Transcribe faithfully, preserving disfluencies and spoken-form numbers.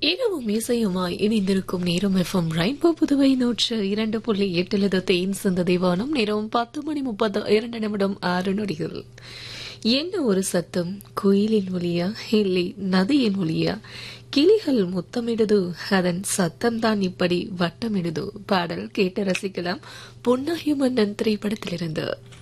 இரவும் இசையுமாய் இணைந்திருக்கும் நேரம் எஃப்எம் ரெயின்போ புதுவை நூற்று இரண்டு புள்ளி எட்டில் தேன் சிந்த தேவானம் நேரம் பத்து மணி முப்பது இரண்டு நிமிடம் ஆறு நொடிகள். என்ன ஒரு சத்தம், குயிலின் ஒலியா இல்லை நதியின் ஒலியா? கிளிகள் முத்தமிடுது, அதன் சத்தம்தான் இப்படி வட்டமிடுது. பாடல் கேட்டு ரசிக்கலாம். பொன்னாகி மன்னன் திரைப்படத்திலிருந்து.